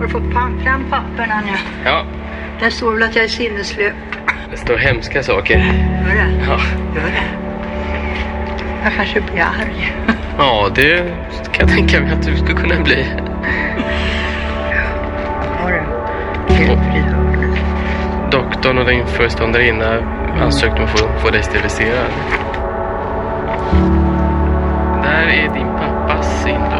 du få fram papperna nu? Ja. Där står väl att jag är sinneslö. Det står hemska saker. Gör det? Ja. Gör det? Jag kanske blir arg. Ja, det kan jag tänka mig att du skulle kunna bli. Har du? Helt fridhörd. Doktorn och din föreståndarinna ansökte om att få dig steriliserad. Där är din pappas synd.